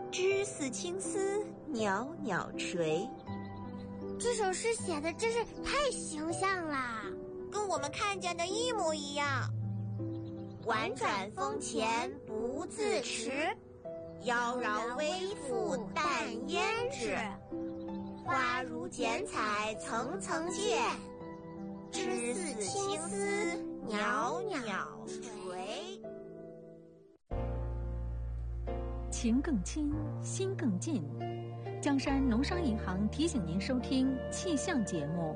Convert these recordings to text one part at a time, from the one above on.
织似青丝，袅袅垂。 这首诗写的真是太形象了， 跟我们看见的一模一样。 婉转风前不自持，妖娆微赋淡胭脂。花如剪彩层层见，织似青丝袅袅垂。 情更亲，心更近。江山农商银行提醒您收听气象节目。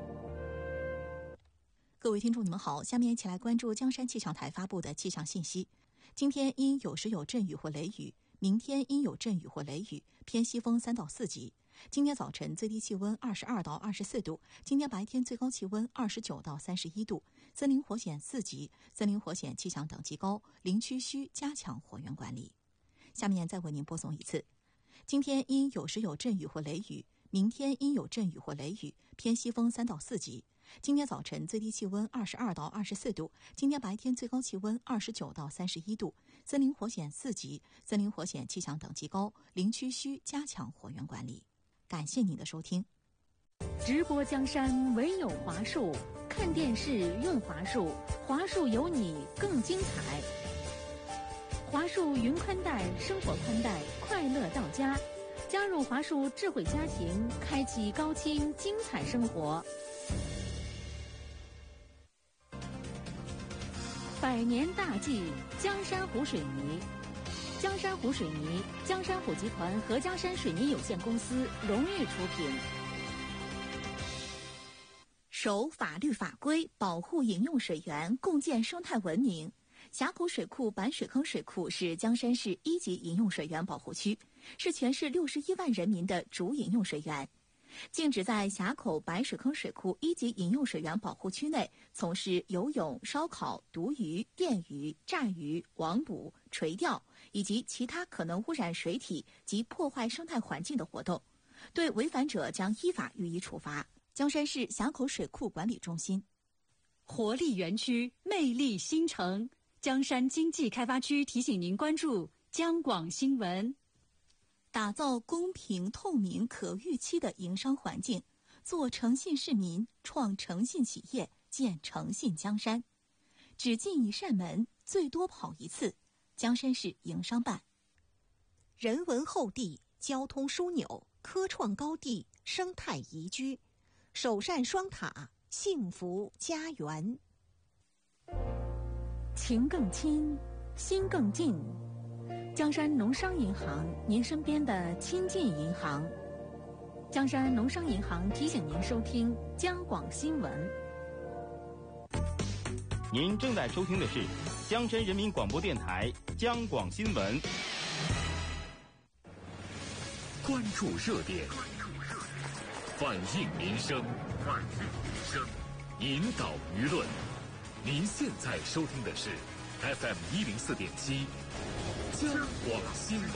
各位听众你们好，下面一起来关注江山气象台发布的气象信息。今天因有时有阵雨或雷雨，明天因有阵雨或雷雨，偏西风3到4级。今天早晨最低气温22到24度，今天白天最高气温29到31度，森林火险4级，森林火险气象等级高，林区需加强火源管理。下面再为您播送一次。今天因有时有阵雨或雷雨，明天因有阵雨或雷雨，偏西风3到4级。今天早晨最低气温22到24度，今天白天最高气温29到31度，森林火险4级，森林火险气象等级高，林区需加强火源管理。感谢您的收听。 直播江山唯有华数，看电视用华数，华数有你更精彩。华数云宽带，生活宽带，快乐到家。加入华数智慧家庭，开启高清精彩生活。100年大计，江山湖水泥。江山湖水泥，江山湖集团和江山水泥有限公司荣誉出品。 守法律法规，保护饮用水源，共建生态文明。峡口水库板水坑水库是江山市1级饮用水源保护区，是全市61万人民的主饮用水源。禁止在峡口板水坑水库1级饮用水源保护区内从事游泳、烧烤、毒鱼、电鱼、炸鱼、网捕、垂钓以及其他可能污染水体及破坏生态环境的活动，对违反者将依法予以处罚。江山市峡口水库管理中心。 活力园区，魅力新城。江山经济开发区提醒您关注江广新闻。 打造公平、透明、可预期的营商环境，做诚信市民，创诚信企业，建诚信江山。只进一扇门，最多跑一次。江山市营商办。 人文厚地，交通枢纽，科创高地，生态宜居，首善双塔，幸福家园。 情更亲，心更近。江山农商银行，您身边的亲近银行。江山农商银行提醒您收听江广新闻。 您正在收听的是江山人民广播电台江广新闻。 关注热点，反映民生，引导舆论。您现在收听的是 FM 104.7江广新闻。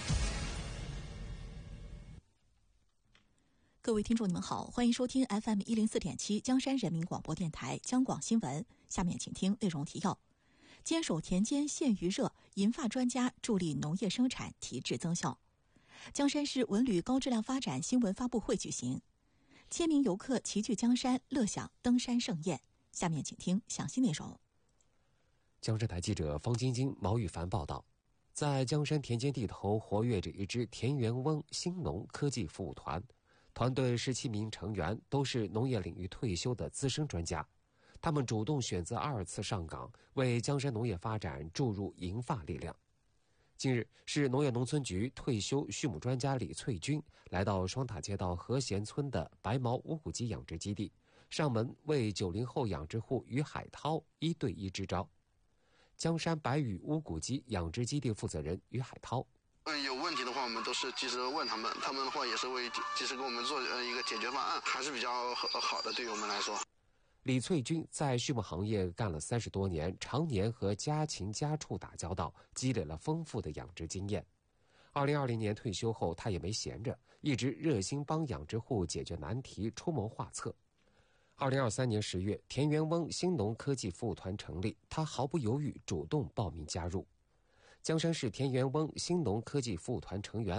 各位听众你们好，欢迎收听 FM 104.7江山人民广播电台江广新闻。下面请听内容提要。坚守田间限渔热，银发专家助力农业生产提质增效。江山市文旅高质量发展新闻发布会举行，千名游客齐聚江山，乐享登山盛宴。下面请听详细内容。 江山台记者方晶晶、毛宇凡报道，在江山田间地头活跃着一支田园翁兴农科技服务团，团队17名成员都是农业领域退休的资深专家，他们主动选择2次上岗，为江山农业发展注入银发力量。近日，市农业农村局退休畜牧专家李翠君来到双塔街道和贤村的白毛无骨鸡养殖基地，上门为90后养殖户于海涛1对1支招。江山白羽乌骨鸡养殖基地负责人于海涛， 有问题的话我们都是及时问他们，他们的话也是会及时给我们做一个解决方案，还是比较好的，对于我们来说。 李翠君在畜牧行业干了30多年，常年和家禽家畜打交道，积累了丰富的养殖经验。2020年退休后，他也没闲着，一直热心帮养殖户解决难题，出谋划策。2023年10月，田园翁兴农科技服务团成立，他毫不犹豫主动报名加入。江山市田园翁兴农科技服务团成员